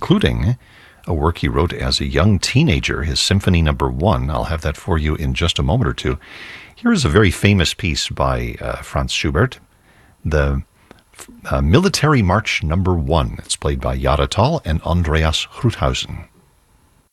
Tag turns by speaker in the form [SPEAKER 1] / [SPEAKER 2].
[SPEAKER 1] including a work he wrote as a young teenager, his Symphony Number 1. I'll have that for you in just a moment or two. Here is a very famous piece by Franz Schubert, the Military March Number 1. It's played by Yada Tal and Andreas Hrudhausen.